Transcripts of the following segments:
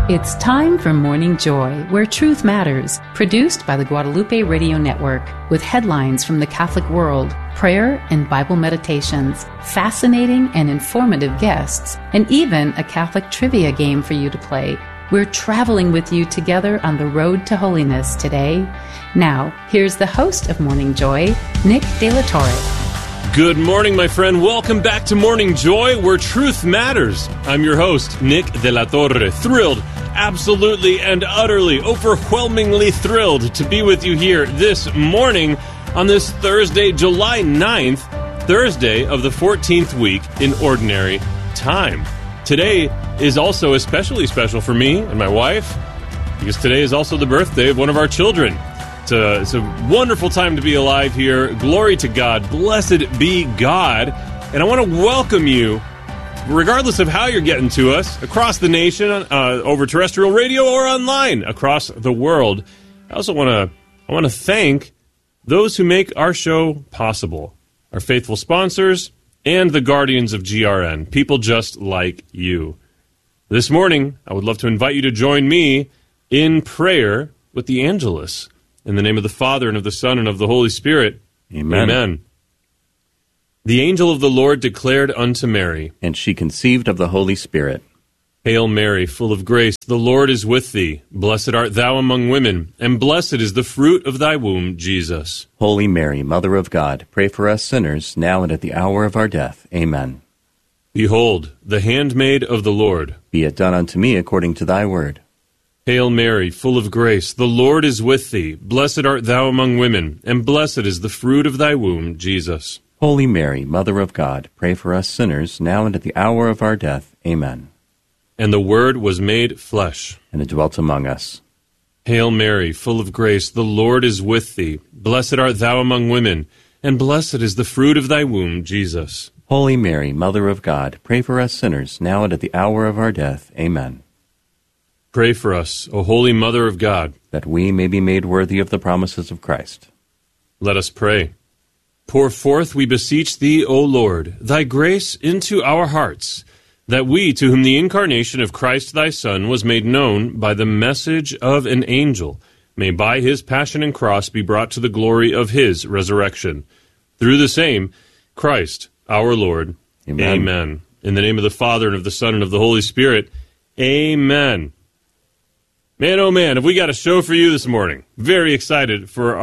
It's time for Morning Joy, where truth matters, produced by the Guadalupe Radio Network, with headlines from the Catholic world, prayer and Bible meditations, fascinating and informative guests, and even a Catholic trivia game for you to play. We're traveling with you together on the road to holiness today. Now, here's the host of Morning Joy, Nick De La Torre. Good morning, my friend. Welcome back to Morning Joy, where truth matters. I'm your host, Nick De La Torre. Thrilled, absolutely and utterly, overwhelmingly thrilled to be with you here this morning on this Thursday, July 9th, Thursday of the 14th week in Ordinary Time. Today is also especially special for me and my wife, because today is also the birthday of one of our children. It's a wonderful time to be alive here. Glory to God. Blessed be God. And I want to welcome you, regardless of how you're getting to us, across the nation, over terrestrial radio or online, across the world. I also want to thank those who make our show possible, our faithful sponsors and the guardians of GRN, people just like you. This morning, I would love to invite you to join me in prayer with the Angelus. In the name of the Father, and of the Son, and of the Holy Spirit. Amen. Amen. The angel of the Lord declared unto Mary, and she conceived of the Holy Spirit. Hail Mary, full of grace, the Lord is with thee. Blessed art thou among women, and blessed is the fruit of thy womb, Jesus. Holy Mary, Mother of God, pray for us sinners, now and at the hour of our death. Amen. Behold, the handmaid of the Lord. Be it done unto me according to thy word. Hail Mary, full of grace, the Lord is with thee. Blessed art thou among women, and blessed is the fruit of thy womb, Jesus. Holy Mary, Mother of God, pray for us sinners, now and at the hour of our death. Amen. And the Word was made flesh, and it dwelt among us. Hail Mary, full of grace, the Lord is with thee. Blessed art thou among women, and blessed is the fruit of thy womb, Jesus. Holy Mary, Mother of God, pray for us sinners, now and at the hour of our death. Amen. Pray for us, O Holy Mother of God, that we may be made worthy of the promises of Christ. Let us pray. Pour forth, we beseech thee, O Lord, thy grace into our hearts, that we, to whom the incarnation of Christ thy Son was made known by the message of an angel, may by his passion and cross be brought to the glory of his resurrection. Through the same, Christ our Lord. Amen. Amen. In the name of the Father, and of the Son, and of the Holy Spirit. Amen. Man, oh man, have we got a show for you this morning. Very excited for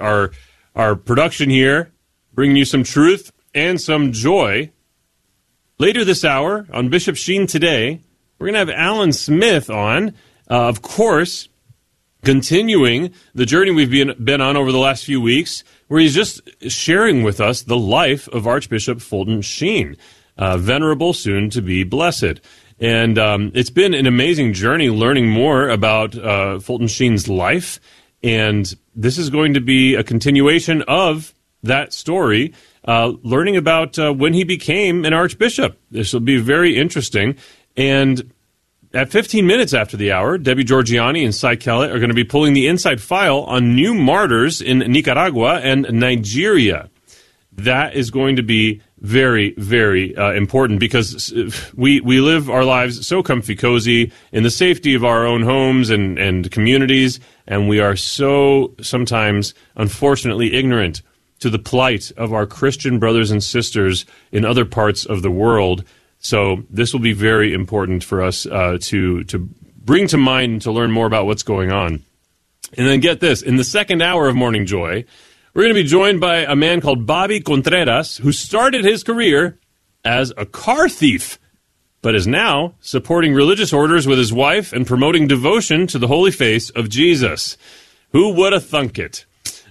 our production here, bringing you some truth and some joy. Later this hour, on Bishop Sheen Today, we're going to have Alan Smith on, of course, continuing the journey we've been on over the last few weeks, where he's just sharing with us the life of Archbishop Fulton Sheen, venerable, soon to be blessed. And it's been an amazing journey learning more about Fulton Sheen's life. And this is going to be a continuation of that story, learning about when he became an archbishop. This will be very interesting. And at 15 minutes after the hour, Debbie Georgiani and Cy Kellett are going to be pulling the inside file on new martyrs in Nicaragua and Nigeria. That is going to be very, very important, because we live our lives so comfy cozy in the safety of our own homes and communities, and we are so sometimes, unfortunately, ignorant to the plight of our Christian brothers and sisters in other parts of the world. So this will be very important for us to bring to mind and to learn more about what's going on. And then get this, in the second hour of Morning Joy, we're going to be joined by a man called Bobby Contreras, who started his career as a car thief, but is now supporting religious orders with his wife and promoting devotion to the holy face of Jesus. Who would have thunk it?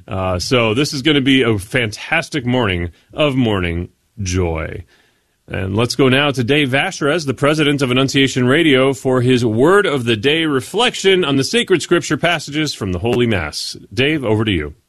So this is going to be a fantastic morning of Morning Joy. And let's go now to Dave Vacherez, the president of Annunciation Radio, for his Word of the Day reflection on the sacred scripture passages from the Holy Mass. Dave, over to you.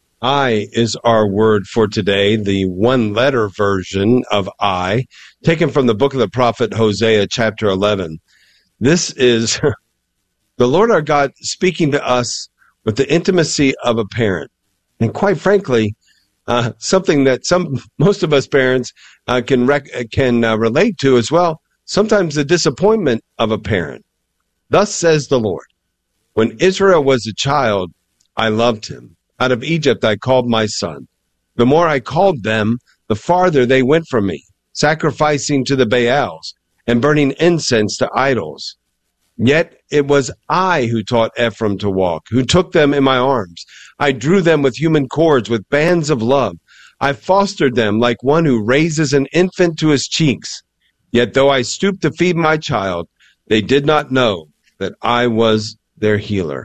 I is our word for today, the one-letter version of I, taken from the book of the prophet Hosea, chapter 11. This is the Lord our God speaking to us with the intimacy of a parent. And quite frankly, something that most of us parents can relate to as well. Sometimes the disappointment of a parent. Thus says the Lord, when Israel was a child, I loved him. Out of Egypt I called my son. The more I called them, the farther they went from me, sacrificing to the Baals and burning incense to idols. Yet it was I who taught Ephraim to walk, who took them in my arms. I drew them with human cords, with bands of love. I fostered them like one who raises an infant to his cheeks. Yet though I stooped to feed my child, they did not know that I was their healer.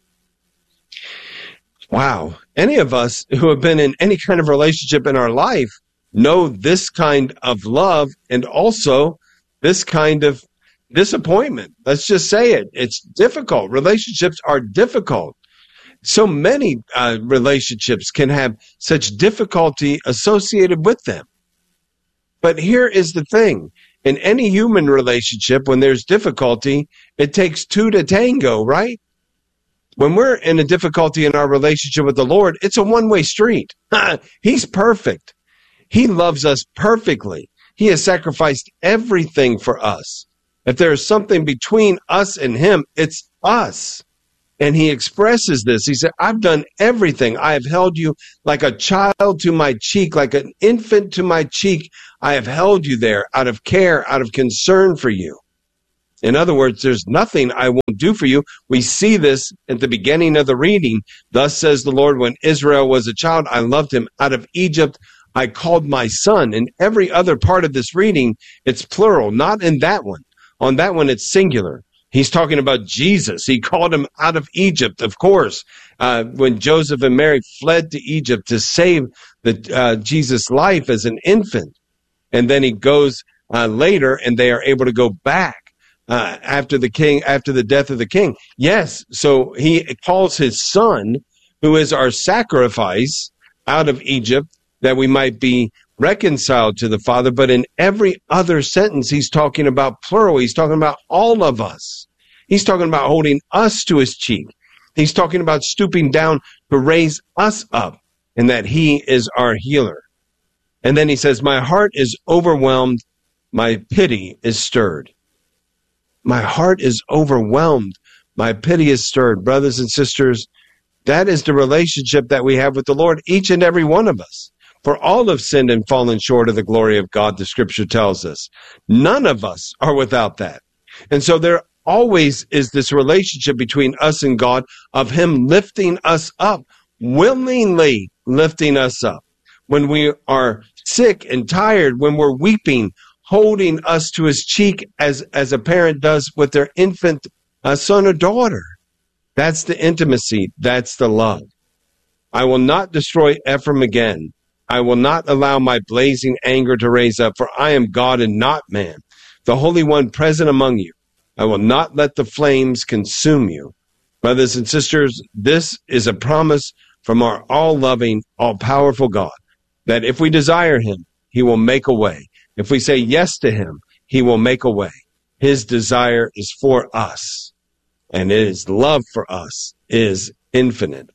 Wow. Any of us who have been in any kind of relationship in our life know this kind of love and also this kind of disappointment. Let's just say it. It's difficult. Relationships are difficult. So many relationships can have such difficulty associated with them. But here is the thing. In any human relationship, when there's difficulty, it takes two to tango, right? When we're in a difficulty in our relationship with the Lord, it's a one-way street. He's perfect. He loves us perfectly. He has sacrificed everything for us. If there is something between us and him, it's us. And he expresses this. He said, I've done everything. I have held you like a child to my cheek, like an infant to my cheek. I have held you there out of care, out of concern for you. In other words, there's nothing I won't do for you. We see this at the beginning of the reading. Thus says the Lord, when Israel was a child, I loved him. Out of Egypt, I called my son. In every other part of this reading, it's plural, not in that one. On that one, it's singular. He's talking about Jesus. He called him out of Egypt, of course, when Joseph and Mary fled to Egypt to save Jesus' life as an infant. And then he goes later, and they are able to go back after the death of the king. Yes, so he calls his son, who is our sacrifice, out of Egypt, that we might be reconciled to the Father. But in every other sentence, he's talking about plural. He's talking about all of us. He's talking about holding us to his cheek. He's talking about stooping down to raise us up, and that he is our healer. And then he says, my heart is overwhelmed. My pity is stirred. My heart is overwhelmed. My pity is stirred. Brothers and sisters, that is the relationship that we have with the Lord, each and every one of us. For all have sinned and fallen short of the glory of God, the scripture tells us. None of us are without that. And so there always is this relationship between us and God of him lifting us up, willingly lifting us up. When we are sick and tired, when we're weeping, holding us to his cheek as a parent does with their infant son or daughter. That's the intimacy. That's the love. I will not destroy Ephraim again. I will not allow my blazing anger to raise up, for I am God and not man, the Holy One present among you. I will not let the flames consume you. Brothers and sisters, this is a promise from our all-loving, all-powerful God, that if we desire him, he will make a way. If we say yes to him, he will make a way. His desire is for us, and his love for us is infinite.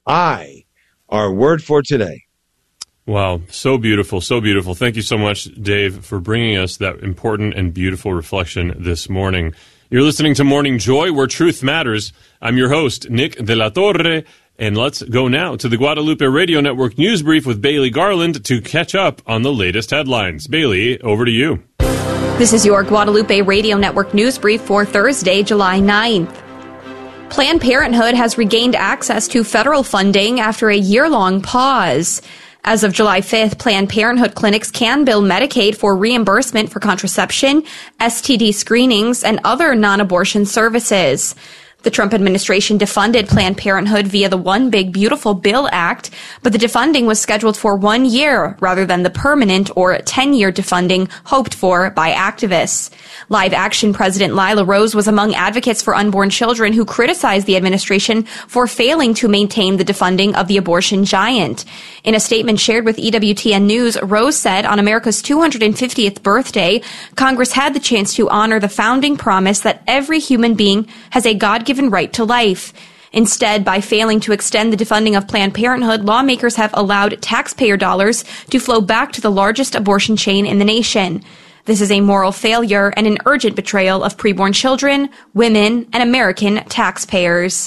Our word for today. Wow, so beautiful, so beautiful. Thank you so much, Dave, for bringing us that important and beautiful reflection this morning. You're listening to Morning Joy, where truth matters. I'm your host, Nick de la Torre, and let's go now to the Guadalupe Radio Network News Brief with Bailey Garland to catch up on the latest headlines. Bailey, over to you. This is your Guadalupe Radio Network News Brief for Thursday, July 9th. Planned Parenthood has regained access to federal funding after a year-long pause. As of July 5th, Planned Parenthood clinics can bill Medicaid for reimbursement for contraception, STD screenings, and other non-abortion services. The Trump administration defunded Planned Parenthood via the One Big Beautiful Bill Act, but the defunding was scheduled for 1 year rather than the permanent or 10-year defunding hoped for by activists. Live Action President Lila Rose was among advocates for unborn children who criticized the administration for failing to maintain the defunding of the abortion giant. In a statement shared with EWTN News, Rose said on America's 250th birthday, Congress had the chance to honor the founding promise that every human being has a God-given right to life. Instead, by failing to extend the defunding of Planned Parenthood, lawmakers have allowed taxpayer dollars to flow back to the largest abortion chain in the nation. This is a moral failure and an urgent betrayal of preborn children, women, and American taxpayers.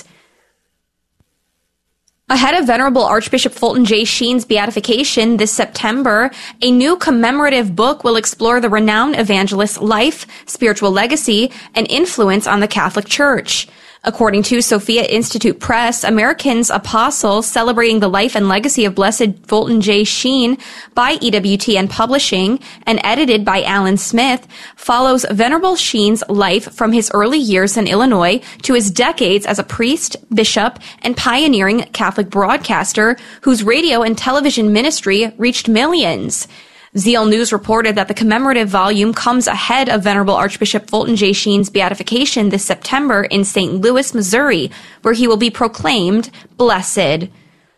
Ahead of Venerable Archbishop Fulton J. Sheen's beatification this September, a new commemorative book will explore the renowned evangelist's life, spiritual legacy, and influence on the Catholic Church. According to Sophia Institute Press, American's Apostle, celebrating the life and legacy of Blessed Fulton J. Sheen by EWTN Publishing and edited by Alan Smith, follows Venerable Sheen's life from his early years in Illinois to his decades as a priest, bishop, and pioneering Catholic broadcaster whose radio and television ministry reached millions. Zeal News reported that the commemorative volume comes ahead of Venerable Archbishop Fulton J. Sheen's beatification this September in St. Louis, Missouri, where he will be proclaimed blessed.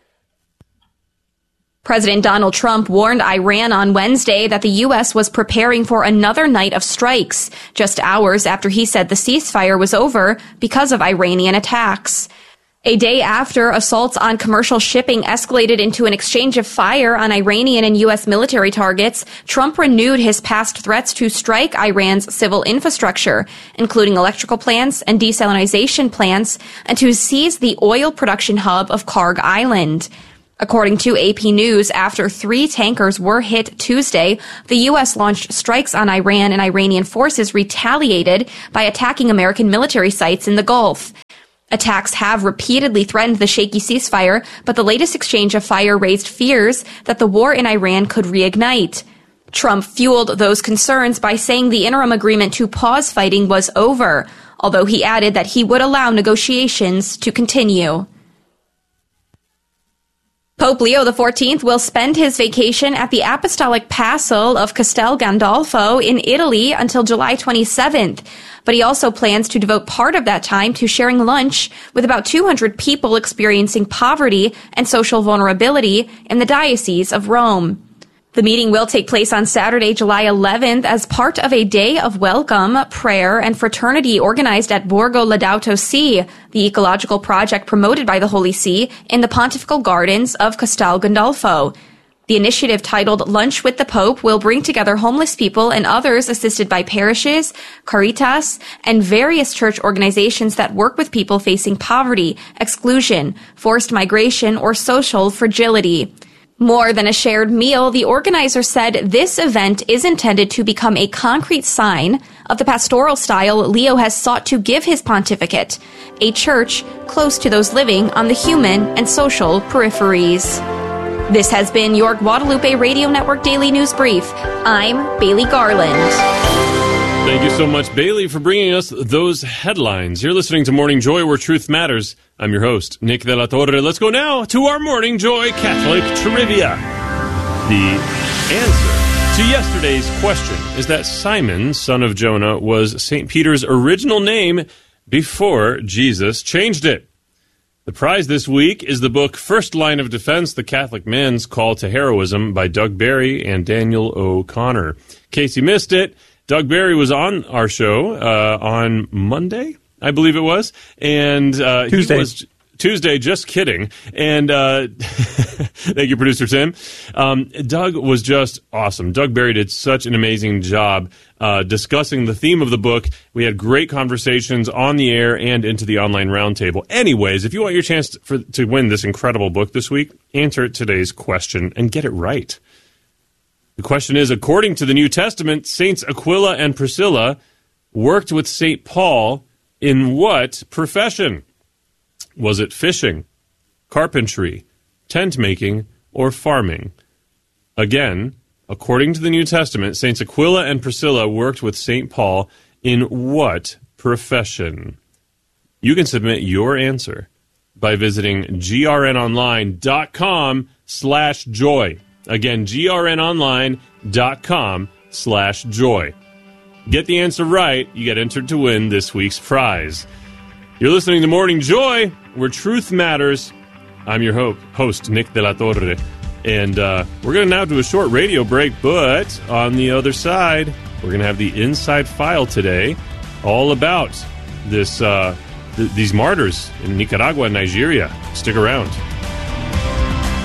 President Donald Trump warned Iran on Wednesday that the U.S. was preparing for another night of strikes, just hours after he said the ceasefire was over because of Iranian attacks. A day after assaults on commercial shipping escalated into an exchange of fire on Iranian and U.S. military targets, Trump renewed his past threats to strike Iran's civil infrastructure, including electrical plants and desalination plants, and to seize the oil production hub of Karg Island. According to AP News, after 3 tankers were hit Tuesday, the U.S. launched strikes on Iran, and Iranian forces retaliated by attacking American military sites in the Gulf. Attacks have repeatedly threatened the shaky ceasefire, but the latest exchange of fire raised fears that the war in Iran could reignite. Trump fueled those concerns by saying the interim agreement to pause fighting was over, although he added that he would allow negotiations to continue. Pope Leo XIV will spend his vacation at the Apostolic Castle of Castel Gandolfo in Italy until July 27th, but he also plans to devote part of that time to sharing lunch with about 200 people experiencing poverty and social vulnerability in the Diocese of Rome. The meeting will take place on Saturday, July 11th, as part of a day of welcome, prayer, and fraternity organized at Borgo Laudato Si, the ecological project promoted by the Holy See in the Pontifical Gardens of Castel Gandolfo. The initiative, titled Lunch with the Pope, will bring together homeless people and others assisted by parishes, Caritas, and various church organizations that work with people facing poverty, exclusion, forced migration, or social fragility. More than a shared meal, the organizer said this event is intended to become a concrete sign of the pastoral style Leo has sought to give his pontificate, a church close to those living on the human and social peripheries. This has been your Guadalupe Radio Network Daily News Brief. I'm Bailey Garland. Thank you so much, Bailey, for bringing us those headlines. You're listening to Morning Joy, where truth matters. I'm your host, Nick De La Torre. Let's go now to our Morning Joy Catholic Trivia. The answer to yesterday's question is that Simon, son of Jonah, was St. Peter's original name before Jesus changed it. The prize this week is the book First Line of Defense, The Catholic Man's Call to Heroism by Doug Barry and Daniel O'Connor. In case you missed it, Doug Barry was on our show on Monday, I believe it was, and Tuesday. He was Tuesday, just kidding. And thank you, Producer Tim. Doug was just awesome. Doug Barry did such an amazing job discussing the theme of the book. We had great conversations on the air and into the online roundtable. Anyways, if you want your chance to win this incredible book this week, answer today's question and get it right. The question is, according to the New Testament, Saints Aquila and Priscilla worked with St. Paul in what profession? Was it fishing, carpentry, tent making, or farming? Again, according to the New Testament, Saints Aquila and Priscilla worked with St. Paul in what profession? You can submit your answer by visiting grnonline.com/joy. Again, grnonline.com/joy. Get the answer right, you get entered to win this week's prize. You're listening to Morning Joy, where truth matters. I'm your host, Nick De La Torre. And we're going to now do a short radio break, but on the other side, we're going to have the Inside File today, all about this these martyrs in Nicaragua and Nigeria. Stick around.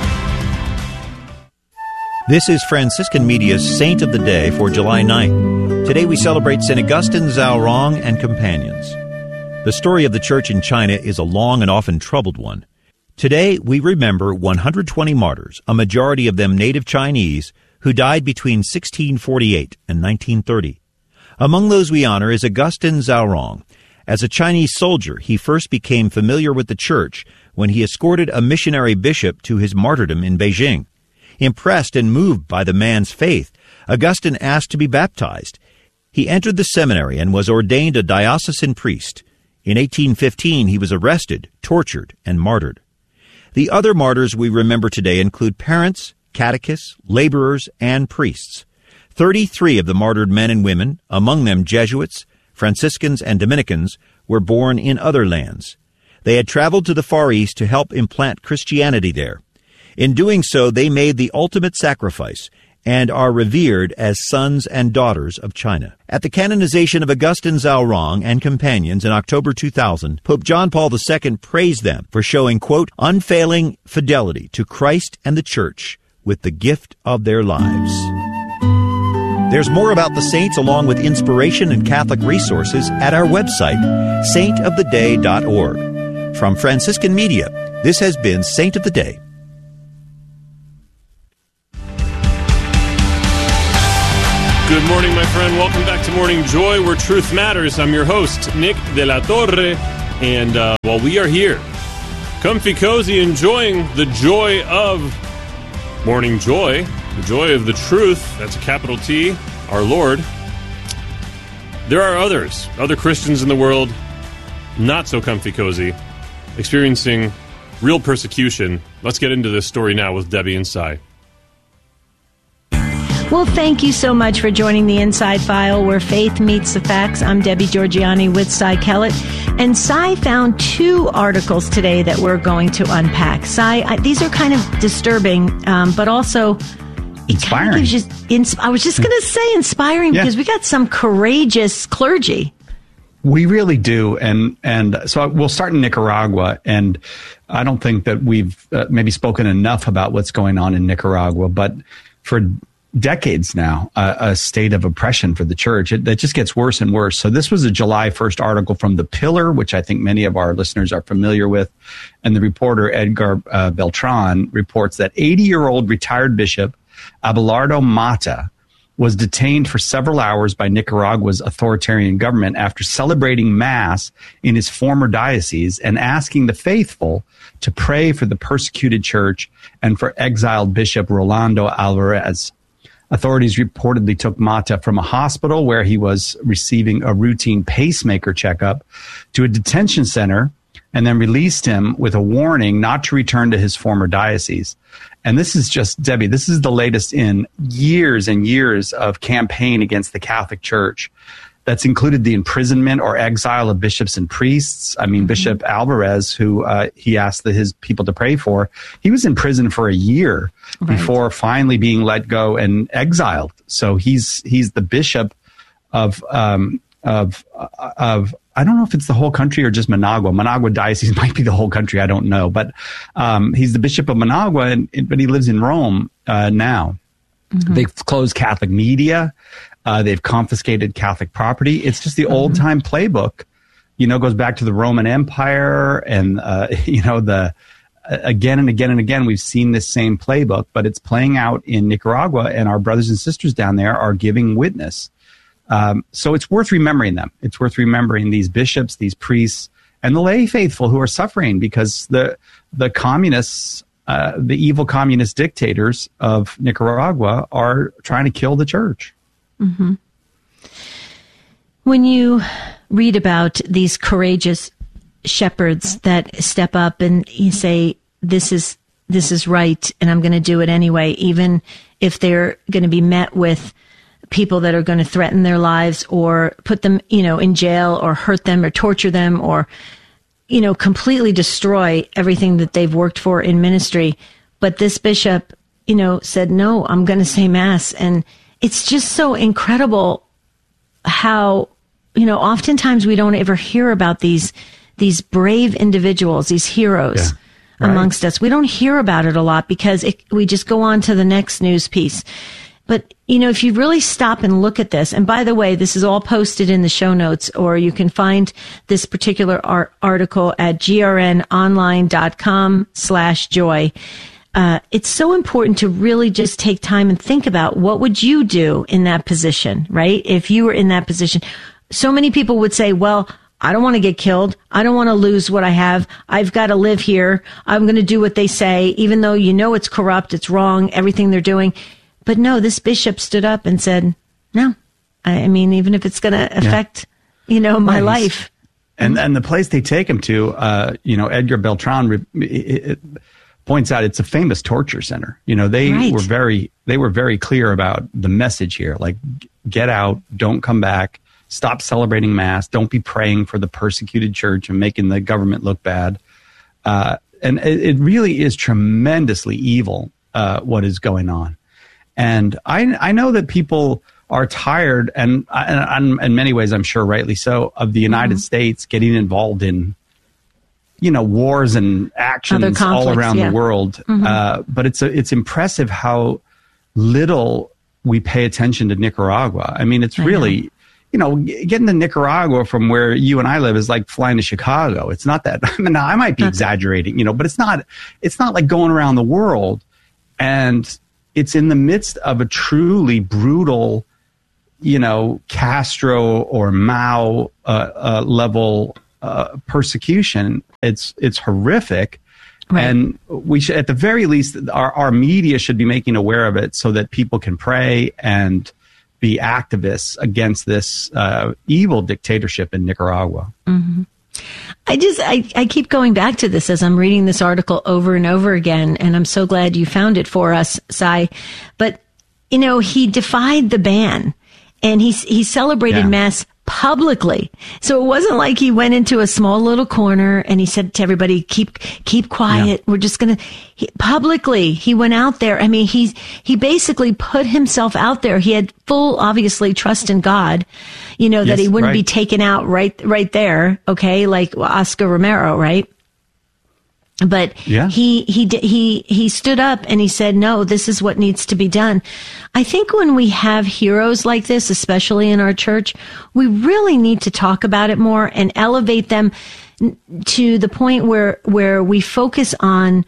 This is Franciscan Media's Saint of the Day for July 9th. Today we celebrate St. Augustine, Zhaorong, and companions. The story of the church in China is a long and often troubled one. Today we remember 120 martyrs, a majority of them native Chinese, who died between 1648 and 1930. Among those we honor is Augustine Zhaorong. As a Chinese soldier, he first became familiar with the church when he escorted a missionary bishop to his martyrdom in Beijing. Impressed and moved by the man's faith, Augustine asked to be baptized. He entered the seminary and was ordained a diocesan priest. In 1815, he was arrested, tortured, and martyred. The other martyrs we remember today include parents, catechists, laborers, and priests. 33 of the martyred men and women, among them Jesuits, Franciscans, and Dominicans, were born in other lands. They had traveled to the Far East to help implant Christianity there. In doing so, they made the ultimate sacrifice and are revered as sons and daughters of China. At the canonization of Augustine Zhaorong and companions in October 2000, Pope John Paul II praised them for showing, quote, unfailing fidelity to Christ and the Church with the gift of their lives. There's more about the saints along with inspiration and Catholic resources at our website, saintoftheday.org. From Franciscan Media, this has been Saint of the Day. Good morning, my friend. Welcome back to Morning Joy, where truth matters. I'm your host, Nick De La Torre, and while we are here, comfy, cozy, enjoying the joy of Morning Joy, the joy of the truth, that's a capital T, our Lord, there are other Christians in the world, not so comfy, cozy, experiencing real persecution. Let's get into this story now with Debbie and Cy. Well, thank you so much for joining the Inside File, where faith meets the facts. I'm Debbie Georgianni with Cy Kellett. And Cy found 2 articles today that we're going to unpack. Cy, these are kind of disturbing, but also inspiring. Kind of gives you, I was just going to say inspiring, because we got some courageous clergy. We really do. And so we'll start in Nicaragua. And I don't think that we've maybe spoken enough about what's going on in Nicaragua, but for decades now, a state of oppression for the church. That just gets worse and worse. So this was a July 1st article from The Pillar, which I think many of our listeners are familiar with. And the reporter Edgar Beltran reports that 80-year-old retired Bishop Abelardo Mata was detained for several hours by Nicaragua's authoritarian government after celebrating Mass in his former diocese and asking the faithful to pray for the persecuted church and for exiled Bishop Rolando Alvarez. Authorities reportedly took Mata from a hospital where he was receiving a routine pacemaker checkup to a detention center and then released him with a warning not to return to his former diocese. And this is just, Debbie, this is the latest in years and years of campaign against the Catholic Church. That's included the imprisonment or exile of bishops and priests. I mean, Bishop Alvarez, who he asked his people to pray for, he was in prison for a year before finally being let go and exiled. So he's the bishop of I don't know if it's the whole country or just Managua. Managua Diocese might be the whole country. I don't know, but he's the bishop of Managua, but he lives in Rome now. Mm-hmm. They've closed Catholic media. They've confiscated Catholic property. It's just the old time playbook, goes back to the Roman Empire and, again and again and again, we've seen this same playbook, but it's playing out in Nicaragua, and our brothers and sisters down there are giving witness. So it's worth remembering them. It's worth remembering these bishops, these priests, and the lay faithful who are suffering because the communists, the evil communist dictators of Nicaragua are trying to kill the church. Mm-hmm. When you read about these courageous shepherds that step up and you say, this is right, and I'm going to do it anyway, even if they're going to be met with people that are going to threaten their lives or put them, in jail or hurt them or torture them or, completely destroy everything that they've worked for in ministry. But this bishop, said, no, I'm going to say Mass. And it's just so incredible how, oftentimes we don't ever hear about these brave individuals, these heroes amongst us. We don't hear about it a lot because we just go on to the next news piece. But, if you really stop and look at this, and by the way, this is all posted in the show notes, or you can find this particular article at grnonline.com/joy. It's so important to really just take time and think about what would you do in that position, right? If you were in that position. So many people would say, well, I don't want to get killed. I don't want to lose what I have. I've got to live here. I'm going to do what they say, even though it's corrupt, it's wrong, everything they're doing. But no, this bishop stood up and said, no, I mean, even if it's going to affect, my life. And the place they take him to, Edgar Beltran points out it's a famous torture center. They were very clear about the message here, like get out, don't come back, stop celebrating Mass, don't be praying for the persecuted church and making the government look bad. And it really is tremendously evil, what is going on. And I know that people are tired, and in many ways, I'm sure rightly so, of the United States getting involved in, wars and actions all around the world. But it's impressive how little we pay attention to Nicaragua. I mean, it's really, getting to Nicaragua from where you and I live is like flying to Chicago. It's not that. I mean, I might be exaggerating, but it's not like going around the world. And it's in the midst of a truly brutal, Castro or Mao level persecution. It's horrific. Right. And we should, at the very least, our media should be making aware of it so that people can pray and be activists against this evil dictatorship in Nicaragua. Mm-hmm. I keep going back to this as I'm reading this article over and over again, and I'm so glad you found it for us, Cy. But, he defied the ban, and he celebrated Mass publicly. So it wasn't like he went into a small little corner and he said to everybody, keep quiet. Yeah. We're just going to, publicly, he went out there. I mean, he basically put himself out there. He had full, obviously, trust in God, that he wouldn't be taken out right there. Okay. Like Oscar Romero, right? But he stood up and he said, no, this is what needs to be done. I think when we have heroes like this, especially in our church, we really need to talk about it more and elevate them to the point where we focus on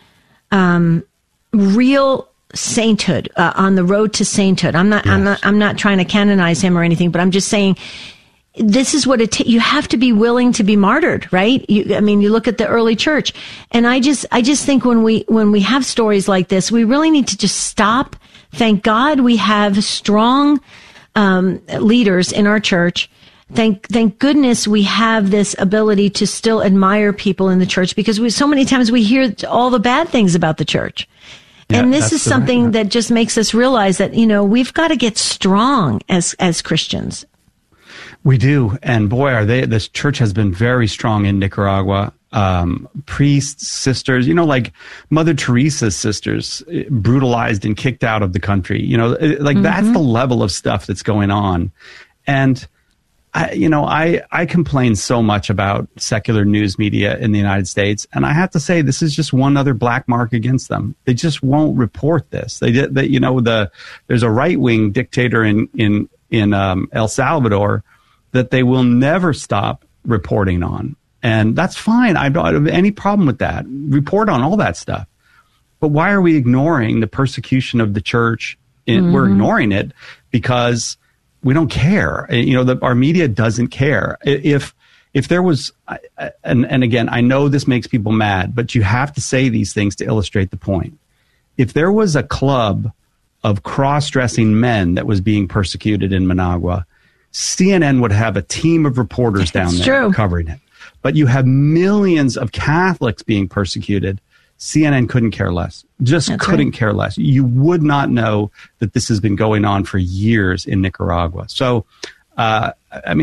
real sainthood, on the road to sainthood. I'm not trying to canonize him or anything, but I'm just saying, this is what you have to be willing to be martyred, right? You look at the early church, and I just think when we have stories like this, we really need to just stop. Thank God we have strong leaders in our church. Thank goodness we have this ability to still admire people in the church, because so many times we hear all the bad things about the church. Yeah, and this is something that just makes us realize that, we've got to get strong as Christians. We do. And boy, this church has been very strong in Nicaragua. Priests, sisters, like Mother Teresa's sisters, brutalized and kicked out of the country. That's the level of stuff that's going on. And I complain so much about secular news media in the United States, and I have to say this is just one other black mark against them. They just won't report this. There's a right-wing dictator in El Salvador that they will never stop reporting on. And that's fine. I don't have any problem with that. Report on all that stuff. But why are we ignoring the persecution of the church? We're ignoring it because we don't care. Our media doesn't care. If there was, and again, I know this makes people mad, but you have to say these things to illustrate the point. If there was a club of cross-dressing men that was being persecuted in Managua, CNN would have a team of reporters down there covering it. But you have millions of Catholics being persecuted. CNN couldn't care less. Couldn't care less. You would not know that this has been going on for years in Nicaragua. So, but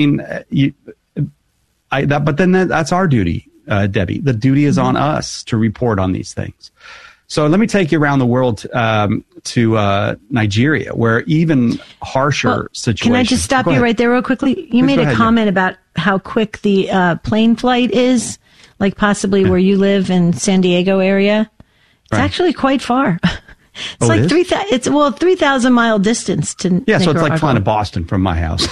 then that's our duty, Debbie. The duty is on us to report on these things. So let me take you around the world to Nigeria, where even harsher situations. Can I just stop you right there real quickly? You made a comment about how quick the plane flight is, like possibly where you live in San Diego area. It's actually quite far. It's like 3,000 mile distance to Yeah, so Nicaragua. it's like flying to Boston from my house.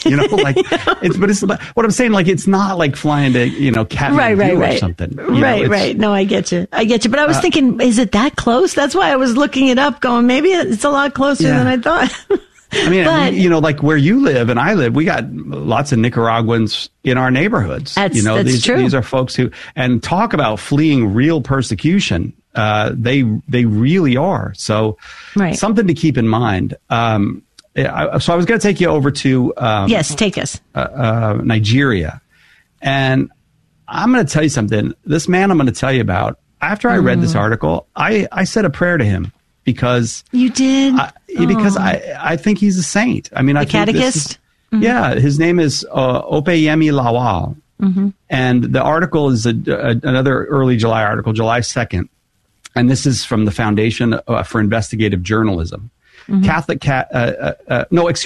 It's what I'm saying, like, it's not like flying to, Kathmandu or something. Right. No, I get you. But I was thinking, is it that close? That's why I was looking it up going, maybe it's a lot closer than I thought. I mean, like where you live and I live, we got lots of Nicaraguans in our neighborhoods. That's these, true. These are folks and talk about fleeing real persecution. They really are. So something to keep in mind. So I was going to take you over to yes, take us Nigeria, and I'm going to tell you something. This man I'm going to tell you about. After I read this article, I said a prayer to him. Because you did, because I think he's a saint. I mean, I think catechist. Yeah, his name is Opeyemi Lawal, and the article is another early July article, July 2nd, and this is from the Foundation for Investigative Journalism. Opeyemi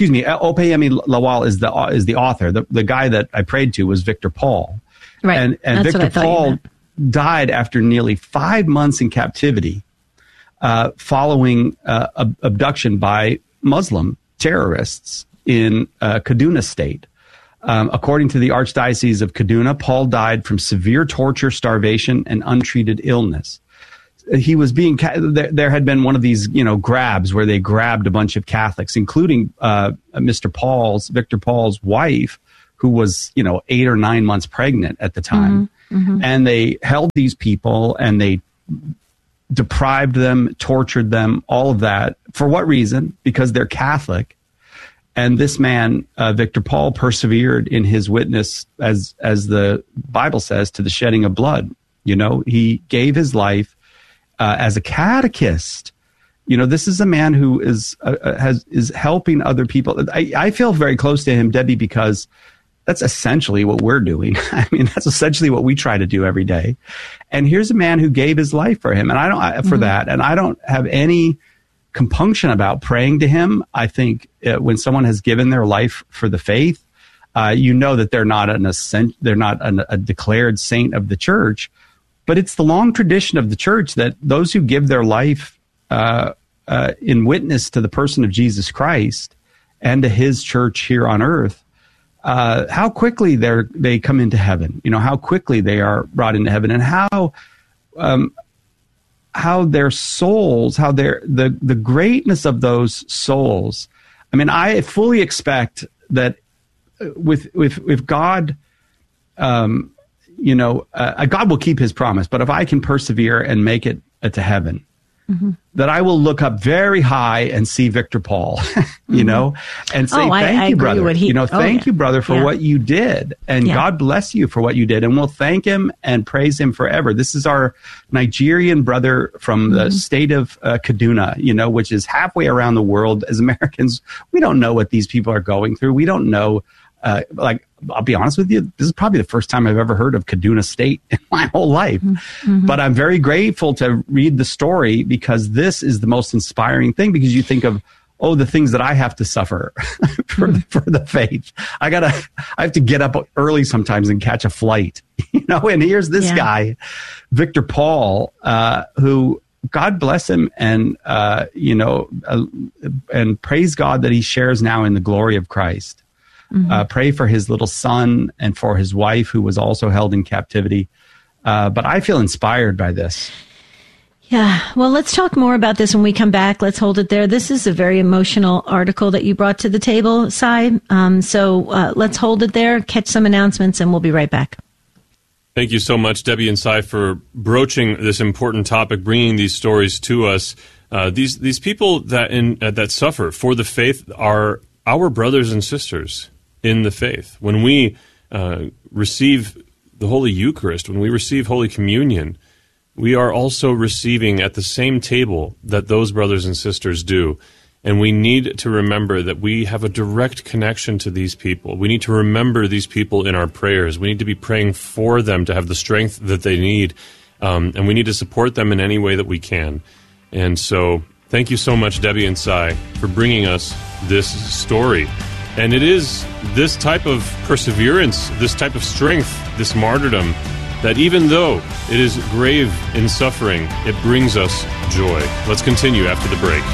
Lawal is the author. The guy that I prayed to was Victor Paul, right? And Victor Paul died after nearly 5 months in captivity. Following abduction by Muslim terrorists in Kaduna State. According to the Archdiocese of Kaduna, Paul died from severe torture, starvation, and untreated illness. He was there had been one of these, grabs where they grabbed a bunch of Catholics, including Victor Paul's wife, who was, 8 or 9 months pregnant at the time. And they held these people and they deprived them, tortured them, all of that. For what reason? Because they're Catholic. And this man, Victor Paul, persevered in his witness, as the Bible says, to the shedding of blood. He gave his life as a catechist. This is a man who is helping other people. I feel very close to him, Debbie, because that's essentially what we're doing. I mean, that's essentially what we try to do every day. And here's a man who gave his life for him, and that. And I don't have any compunction about praying to him. I think when someone has given their life for the faith, that they're not a declared saint of the church, but it's the long tradition of the church that those who give their life in witness to the person of Jesus Christ and to His church here on earth. How quickly they come into heaven, how quickly they are brought into heaven, and how their souls, the greatness of those souls. I mean, I fully expect that with God, God will keep His promise. But if I can persevere and make it to heaven, that I will look up very high and see Victor Paul, and say, thank you, brother. Thank you, brother, for what you did. And God bless you for what you did. And we'll thank him and praise him forever. This is our Nigerian brother from the state of Kaduna, which is halfway around the world. As Americans, we don't know what these people are going through. We don't know. I'll be honest with you, this is probably the first time I've ever heard of Kaduna State in my whole life. But I'm very grateful to read the story, because this is the most inspiring thing, because you think of, the things that I have to suffer for the faith. I have to get up early sometimes and catch a flight, and here's this guy, Victor Paul, who, God bless him, and, and praise God that he shares now in the glory of Christ. Pray for his little son and for his wife, who was also held in captivity. But I feel inspired by this. Yeah. Well, let's talk more about this when we come back. Let's hold it there. This is a very emotional article that you brought to the table, Cy. So let's hold it there, catch some announcements, and we'll be right back. Thank you so much, Debbie and Cy, for broaching this important topic, bringing these stories to us. These people that suffer for the faith are our brothers and sisters in the faith. When we receive the Holy Eucharist, when we receive Holy Communion, we are also receiving at the same table that those brothers and sisters do. And we need to remember that we have a direct connection to these people. We need to remember these people in our prayers. We need to be praying for them to have the strength that they need. And we need to support them in any way that we can. And so thank you so much, Debbie and Cy, for bringing us this story. And it is this type of perseverance, this type of strength, this martyrdom, that even though it is grave in suffering, it brings us joy. Let's continue after the break.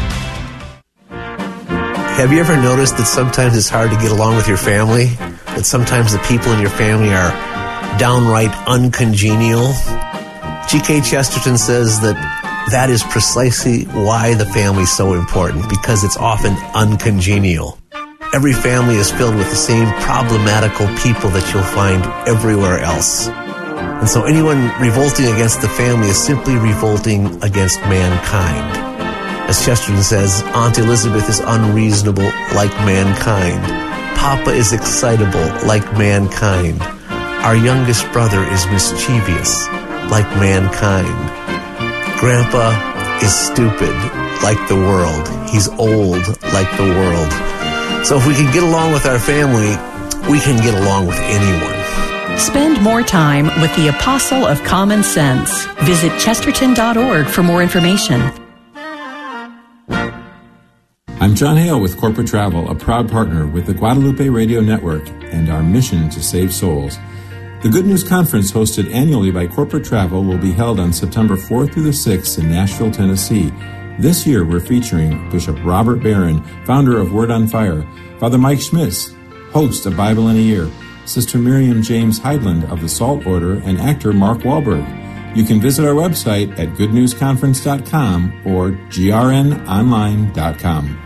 Have you ever noticed that sometimes it's hard to get along with your family? That sometimes the people in your family are downright uncongenial? G.K. Chesterton says that is precisely why the family is so important, because it's often uncongenial. Every family is filled with the same problematical people that you'll find everywhere else. And so anyone revolting against the family is simply revolting against mankind. As Chesterton says, Aunt Elizabeth is unreasonable like mankind. Papa is excitable like mankind. Our youngest brother is mischievous like mankind. Grandpa is stupid like the world. He's old like the world. So if we can get along with our family, we can get along with anyone. Spend more time with the Apostle of Common Sense. Visit chesterton.org for more information. I'm John Hale with Corporate Travel, a proud partner with the Guadalupe Radio Network and our mission to save souls. The Good News Conference, hosted annually by Corporate Travel, will be held on September 4th through the 6th in Nashville, Tennessee. This year, we're featuring Bishop Robert Barron, founder of Word on Fire, Father Mike Schmitz, host of Bible in a Year, Sister Miriam James Heidland of the Salt Order, and actor Mark Wahlberg. You can visit our website at goodnewsconference.com or grnonline.com.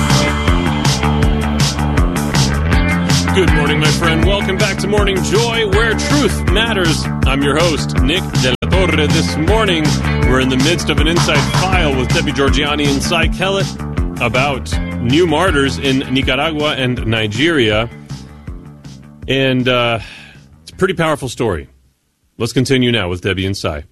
Good morning, my friend. Welcome back to Morning Joy, where truth matters. I'm your host, Nick De La Torre. This morning, we're in the midst of an Inside File with Debbie Georgiani and Cy Kellett about new martyrs in Nicaragua and Nigeria. And it's a pretty powerful story. Let's continue now with Debbie and Cy.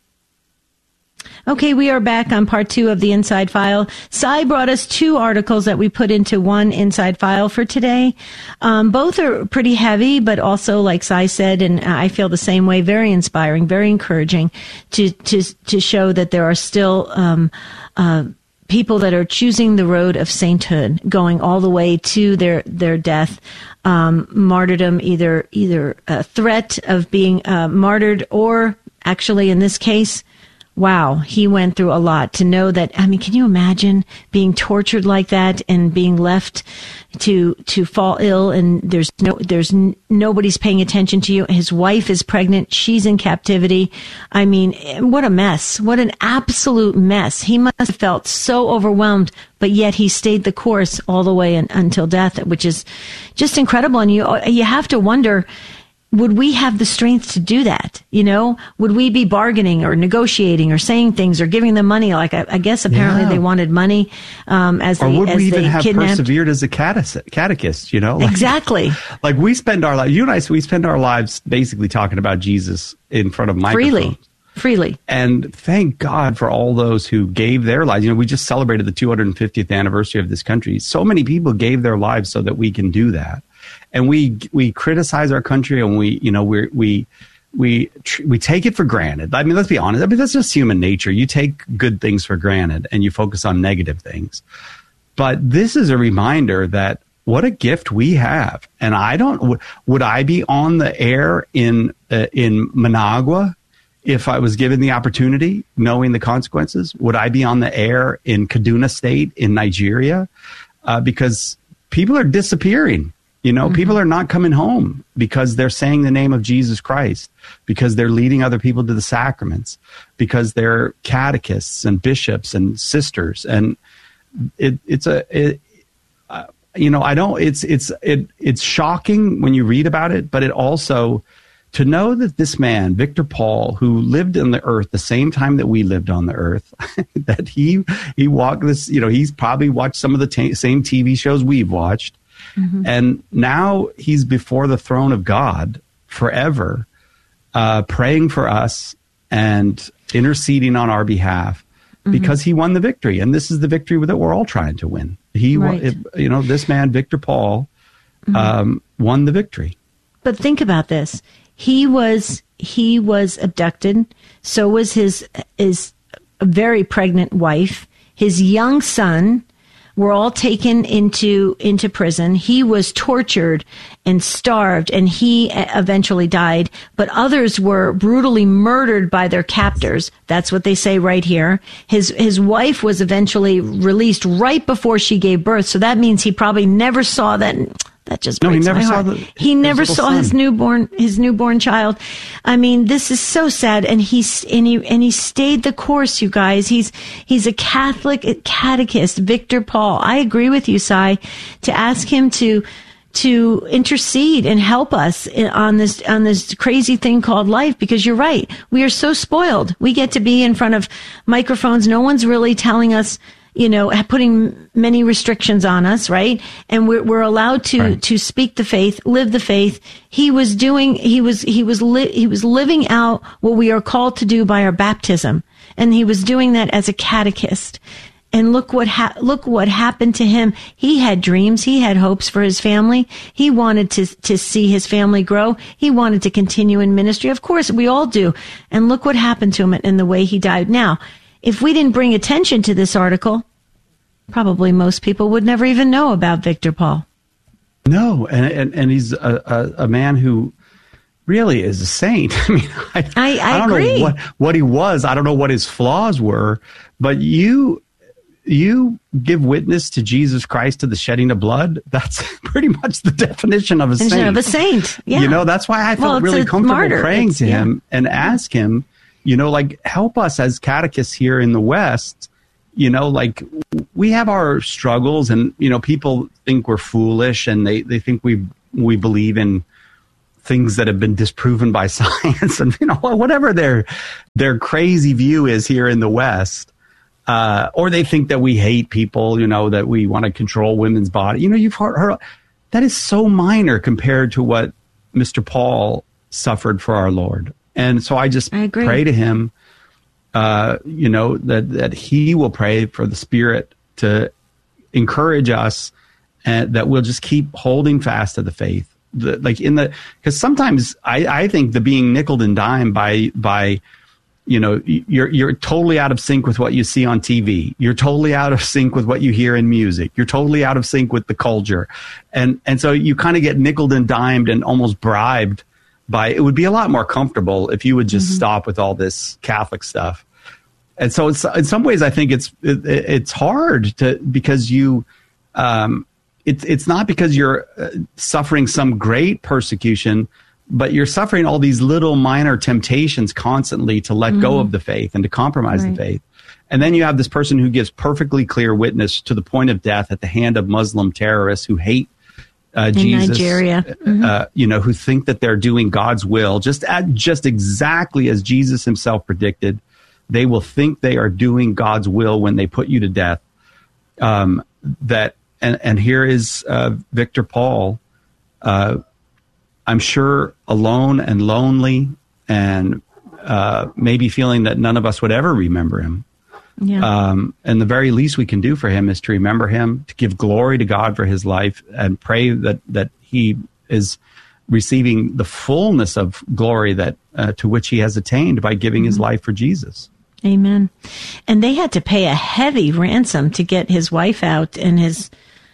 Okay, we are back on part 2 of the Inside File. Cy brought us 2 articles that we put into one Inside File for today. Both are pretty heavy, but also, like Cy said, and I feel the same way, very inspiring, very encouraging to show that there are still people that are choosing the road of sainthood, going all the way to their death, martyrdom, either a threat of being martyred, or actually in this case, wow, he went through a lot to know that. I mean, can you imagine being tortured like that and being left to fall ill, and there's nobody's paying attention to you. His wife is pregnant. She's in captivity. I mean, what a mess. What an absolute mess. He must have felt so overwhelmed, but yet he stayed the course all the way until death, which is just incredible. And you have to wonder, would we have the strength to do that? You know, would we be bargaining or negotiating or saying things or giving them money? Like, I guess apparently they wanted money, as they, or would we even have kidnapped. persevered as a catechist, you know? Exactly. Like we spend our lives, you and I, we spend our lives basically talking about Jesus in front of microphones. Freely. And thank God for all those who gave their lives. You know, we just celebrated the 250th anniversary of this country. So many people gave their lives so that we can do that. And we criticize our country, and we take it for granted. I mean, let's be honest. I mean, that's just human nature. You take good things for granted and you focus on negative things. But this is a reminder that what a gift we have. And would I be on the air in Managua if I was given the opportunity, knowing the consequences? Would I be on the air in Kaduna State in Nigeria? Because people are disappearing. You know, people are not coming home because they're saying the name of Jesus Christ, because they're leading other people to the sacraments, because they're catechists and bishops and sisters. And it's shocking when you read about it, but it also, to know that this man, Victor Paul, who lived on the earth the same time that we lived on the earth, that he walked this, you know, he's probably watched some of the same TV shows we've watched. Mm-hmm. And now he's before the throne of God forever, praying for us and interceding on our behalf, because he won the victory. And this is the victory that we're all trying to win. This man, Victor Paul, won the victory. But think about this. He was abducted. So was his very pregnant wife. His young son were all taken into prison. He was tortured and starved, and he eventually died. But others were brutally murdered by their captors. That's what they say right here. His wife was eventually released right before she gave birth. So that means he probably never saw that. That just breaks my heart. He never saw his newborn child. I mean, this is so sad. And he stayed the course, you guys. He's a Catholic catechist, Victor Paul. I agree with you, Sai, to ask him to intercede and help us on this crazy thing called life, because you're right. We are so spoiled. We get to be in front of microphones. No one's really telling us, putting many restrictions on us, right? And we're allowed to speak the faith, live the faith. He was living out what we are called to do by our baptism. And he was doing that as a catechist. And look what happened to him. He had dreams. He had hopes for his family. He wanted to see his family grow. He wanted to continue in ministry. Of course, we all do. And look what happened to him and the way he died. Now, if we didn't bring attention to this article, probably most people would never even know about Victor Paul. No, and he's a man who really is a saint. I mean, I don't agree. know what he was. I don't know what his flaws were, but you give witness to Jesus Christ to the shedding of blood. That's pretty much the definition of a saint. Yeah. That's why I felt really comfortable praying to him and ask him, help us as catechists here in the West. We have our struggles, and, people think we're foolish, and they think we believe in things that have been disproven by science, and, whatever their crazy view is here in the West. Or they think that we hate people, that we want to control women's body. You've heard that is so minor compared to what Mr. Paul suffered for our Lord. And so I pray to him, that he will pray for the Spirit to encourage us, and that we'll just keep holding fast to the faith. Because sometimes I think the being nickeled and dimed by you're totally out of sync with what you see on TV. You're totally out of sync with what you hear in music. You're totally out of sync with the culture. And so you kind of get nickeled and dimed and almost bribed by, it would be a lot more comfortable if you would just stop with all this Catholic stuff. And so in some ways, I think it's hard because it's not because you're suffering some great persecution, but you're suffering all these little minor temptations constantly to let go of the faith and to compromise the faith. And then you have this person who gives perfectly clear witness to the point of death at the hand of Muslim terrorists who hate Jesus, Nigeria, who think that they're doing God's will, just exactly as Jesus himself predicted. They will think they are doing God's will when they put you to death. And here is Victor Paul. I'm sure alone and lonely, and maybe feeling that none of us would ever remember him. Yeah. And the very least we can do for him is to remember him, to give glory to God for his life, and pray that he is receiving the fullness of glory that to which he has attained by giving his life for Jesus. Amen. And they had to pay a heavy ransom to get his wife out, and his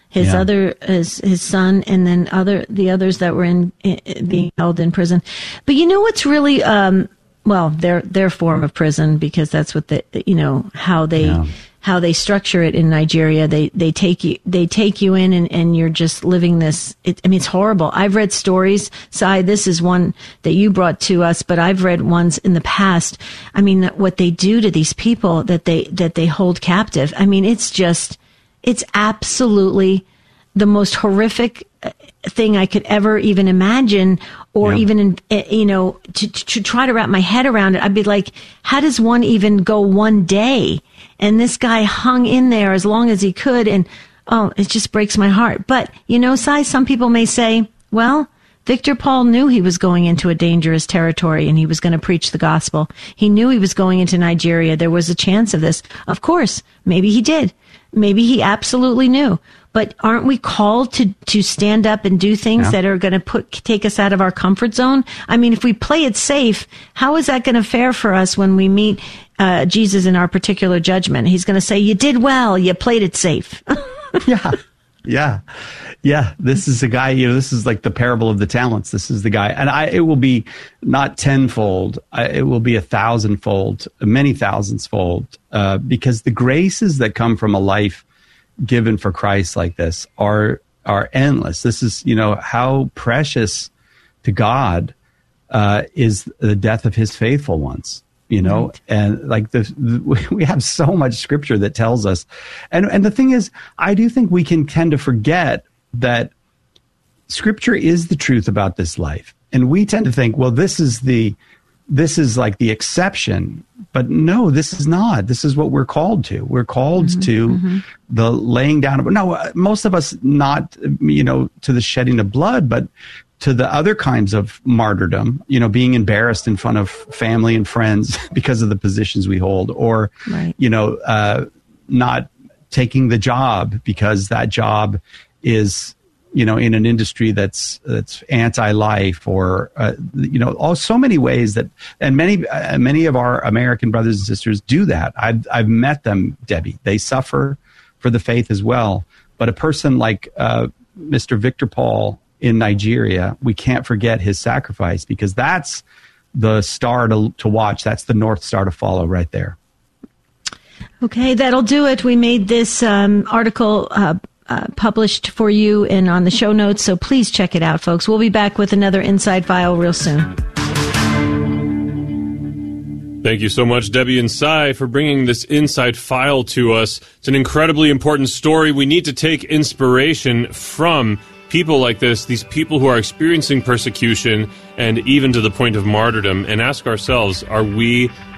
son, and then the others that were being held in prison. But you know what's really their form of prison, because that's what how they structure it in Nigeria. They take you in, and you're just living this. It's horrible. I've read stories. Sai, this is one that you brought to us, but I've read ones in the past. I mean, what they do to these people that they hold captive. I mean, it's absolutely the most horrific thing I could ever even imagine, or even, to try to wrap my head around it. I'd be like, how does one even go one day? And this guy hung in there as long as he could. And, it just breaks my heart. But, Sai, some people may say, well, Victor Paul knew he was going into a dangerous territory and he was going to preach the gospel. He knew he was going into Nigeria. There was a chance of this. Of course, maybe he did. Maybe he absolutely knew. But aren't we called to stand up and do things that are going to take us out of our comfort zone? I mean, if we play it safe, how is that going to fare for us when we meet Jesus in our particular judgment? He's going to say, you did well, you played it safe. Yeah. This is a guy, this is like the parable of the talents. This is the guy. And it will be not tenfold. It will be 1,000-fold, many thousands-fold, because the graces that come from a life given for Christ like this are endless. This is, how precious to God is the death of his faithful ones. Right. And like we have so much scripture that tells us. And the thing is, I do think we can tend to forget that scripture is the truth about this life. And we tend to think, well, this is like the exception. But no, this is not. This is what we're called to. We're called to the laying down of, no, most of us not, to the shedding of blood, but to the other kinds of martyrdom, being embarrassed in front of family and friends because of the positions we hold, or, not taking the job because that job is, in an industry that's anti-life, or, so many ways that, and many of our American brothers and sisters do that. I've met them, Debbie. They suffer for the faith as well. But a person like Mr. Victor Paul in Nigeria, we can't forget his sacrifice, because that's the star to watch. That's the North Star to follow right there. Okay, that'll do it. We made this article published for you and on the show notes, so please check it out, folks. We'll be back with another Inside File real soon. Thank you so much, Debbie and Cy, for bringing this Inside File to us. It's an incredibly important story. We need to take inspiration from people like this, these people who are experiencing persecution and even to the point of martyrdom, and ask ourselves, are we